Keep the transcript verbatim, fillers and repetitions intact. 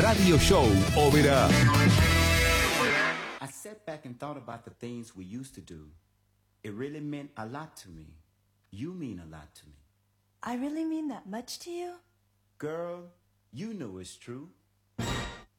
Radio Show Overa. I sat back and thought about the things we used to do. It really meant a lot to me. You mean a lot to me. I really mean that much to you? Girl, you know it's true.